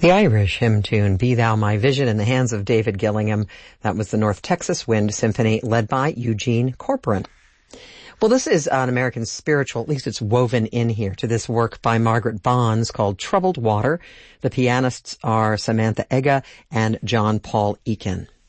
The Irish hymn tune, Be Thou My Vision, in the hands of David Gillingham. That was the North Texas Wind Symphony, led by Eugene Corcoran. Well, this is an American spiritual, at least it's woven in here, to this work by Margaret Bonds called Troubled Water. The pianists are Samantha Ega and John Paul Eakin.